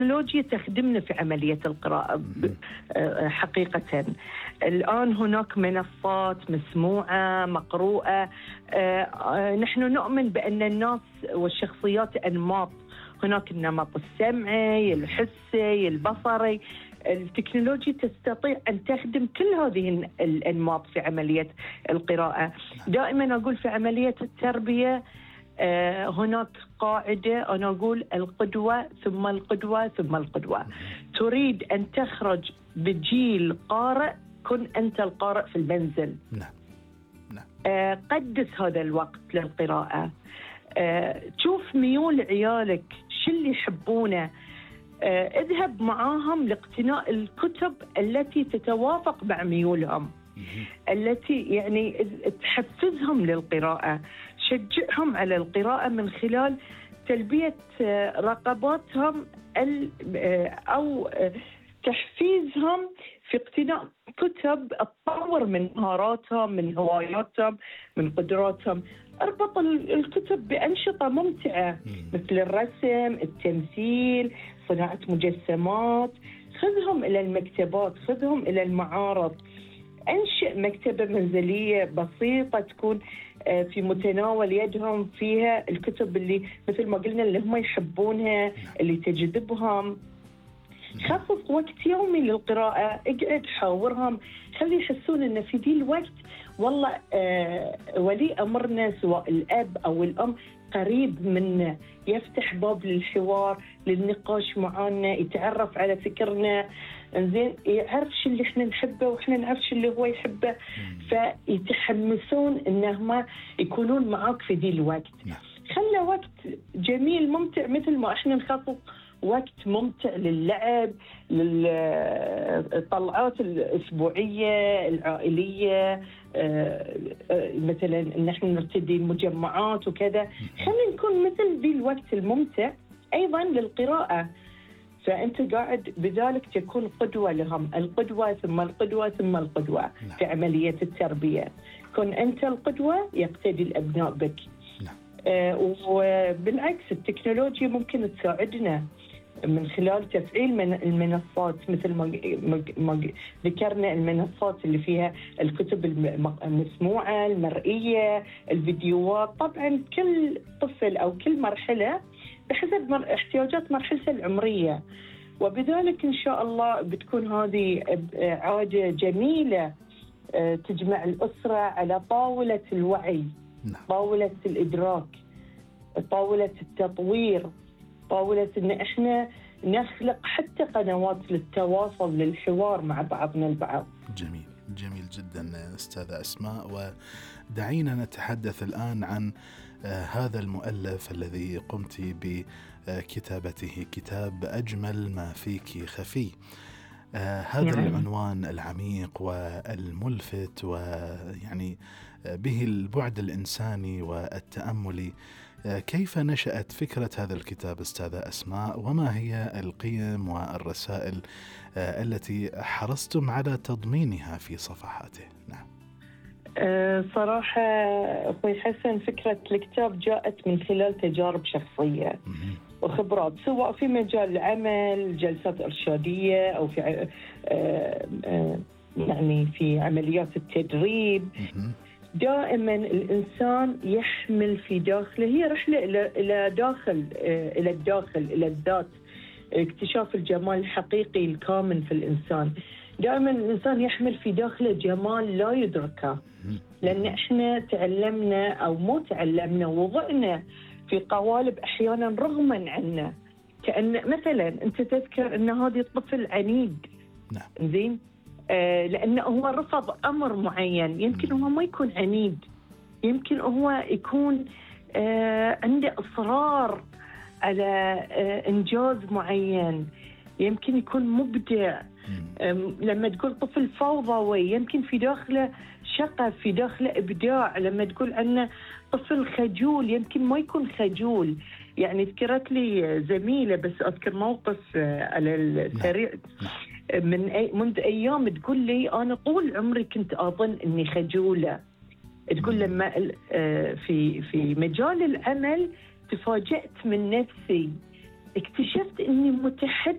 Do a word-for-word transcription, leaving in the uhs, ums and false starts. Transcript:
التكنولوجيا تخدمنا في عملية القراءة حقيقة. الآن هناك منصات مسموعة مقروءة. نحن نؤمن بأن الناس والشخصيات أنماط، هناك النمط السمعي، الحسي، البصري. التكنولوجيا تستطيع أن تخدم كل هذه الأنماط في عملية القراءة. دائما أقول في عملية التربية هناك قاعدة، أنا أقول القدوة ثم القدوة ثم القدوة. تريد أن تخرج بجيل قارئ، كن أنت القارئ في المنزل. نعم نعم. قدس هذا الوقت للقراءة. تشوف ميول عيالك، شو اللي يحبونه، اذهب معاهم لاقتناء الكتب التي تتوافق مع ميولهم، التي يعني تحفزهم للقراءة. شجعهم على القراءة من خلال تلبية رغباتهم أو تحفيزهم في اقتناء كتب تطور من مهاراتهم، من هواياتهم، من قدراتهم. اربط الكتب بأنشطة ممتعة مثل الرسم، التمثيل، صناعة مجسمات. خذهم إلى المكتبات، خذهم إلى المعارض. أنشئ مكتبة منزلية بسيطة تكون في متناول يدهم، فيها الكتب اللي مثل ما قلنا اللي هم يحبونها، اللي تجذبهم. خصص وقت يومي للقراءة، اقعد حاورهم، خلي يحسون ان في ذي الوقت والله آه ولي أمرنا سواء الأب أو الأم قريب منا، يفتح باب للحوار، للنقاش معنا، يتعرف على فكرنا، إنزين يعرف شو اللي إحنا نحبه وإحنا نعرف شو اللي هو يحبه، فيتحمسون إنهم يكونون معاك في ذي الوقت. خلى وقت جميل ممتع، مثل ما إحنا نخصص وقت ممتع للعب، للطلعات الأسبوعية العائلية، مثلا إن إحنا نرتدي المجمعات وكذا. خلينا نكون مثل ذي الوقت الممتع أيضا للقراءة. فأنت قاعد بذلك تكون قدوة لهم، القدوة ثم القدوة ثم القدوة في عملية التربية. كن أنت القدوة يقتدي الأبناء بك. آه وبالعكس التكنولوجيا ممكن تساعدنا من خلال تفعيل من المنصات، مثل ما ذكرنا المنصات اللي فيها الكتب المسموعة، المرئية، الفيديوهات. طبعا كل طفل أو كل مرحلة بحسب احتياجات مرحلته العمرية، وبذلك إن شاء الله بتكون هذه عادة جميلة تجمع الأسرة على طاولة الوعي، طاولة الإدراك، طاولة التطوير، طاولة إن إحنا نخلق حتى قنوات للتواصل، للحوار مع بعضنا البعض. جميل جميل جدا أستاذة أسماء. ودعينا نتحدث الآن عن آه هذا المؤلف الذي قمت بكتابته، كتاب أجمل ما فيك خفي. آه هذا نعم. العنوان العميق والملفت، ويعني به البعد الإنساني والتأملي. كيف نشأت فكرة هذا الكتاب أستاذة أسماء، وما هي القيم والرسائل التي حرصتم على تضمينها في صفحاته؟ نعم. أه صراحة أخوي حسن، فكرة الكتاب جاءت من خلال تجارب شخصية وخبرات، سواء في مجال العمل، جلسات إرشادية، أو في أه أه يعني في عمليات التدريب. دائما الإنسان يحمل في داخله، هي رحلة إلى إلى داخل إلى الداخل إلى الذات، اكتشاف الجمال الحقيقي الكامن في الإنسان. دائما الإنسان يحمل في داخله جمال لا يدركه، لأن إحنا تعلمنا أو مو تعلمنا وضعنا في قوالب أحيانا رغما عنا. كأن مثلا أنت تذكر أن هذا الطفل عنيد، نعم زين، آه لأنه هو رفض أمر معين. يمكن هو ما يكون عنيد، يمكن هو يكون آه عنده إصرار على آه إنجاز معين، يمكن يكون مبدع. لما تقول طفل فوضوي يمكن في داخله شغف، في داخله إبداع. لما تقول عنه طفل خجول يمكن ما يكون خجول. يعني ذكرت لي زميلة، بس أذكر موقف على السريع من أي منذ أيام، تقول لي أنا طول عمري كنت أظن أني خجولة. تقول لما في في مجال العمل تفاجأت من نفسي، اكتشفت أني متحدث